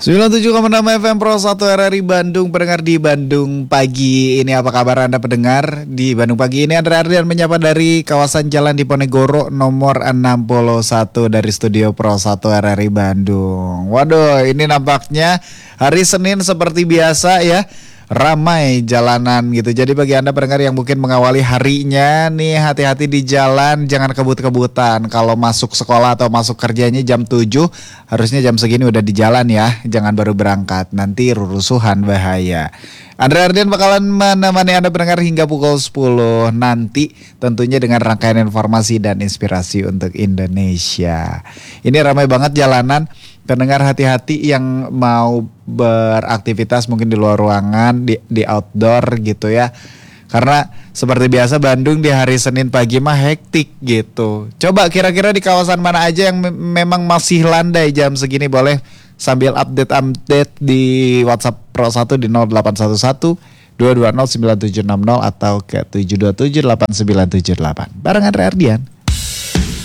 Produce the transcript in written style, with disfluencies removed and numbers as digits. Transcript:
97,6 FM Pro 1 RRI Bandung. Pendengar di Bandung pagi ini, apa kabar Anda pendengar? Di Bandung pagi ini Andra Ardian menyapa dari kawasan Jalan Diponegoro nomor 61 dari studio Pro 1 RRI Bandung. Waduh, ini nampaknya hari Senin seperti biasa ya, ramai jalanan gitu. Jadi bagi Anda pendengar yang mungkin mengawali harinya nih, hati-hati di jalan, jangan kebut-kebutan. Kalau masuk sekolah atau masuk kerjanya jam 7, harusnya jam segini udah di jalan ya. Jangan baru berangkat, nanti rusuhan bahaya. Andra Ardian bakalan menemani Anda pendengar hingga pukul 10 nanti, tentunya dengan rangkaian informasi dan inspirasi untuk Indonesia. Ini ramai banget jalanan. Pendengar hati-hati yang mau beraktivitas mungkin di luar ruangan, di outdoor gitu ya. Karena seperti biasa Bandung di hari Senin pagi mah hektik gitu. Coba kira-kira di kawasan mana aja yang memang masih landai jam segini, boleh sambil update di WhatsApp Pro 1 di 0811 220 9760 atau ke 727 8978. Bareng Andre Ardian.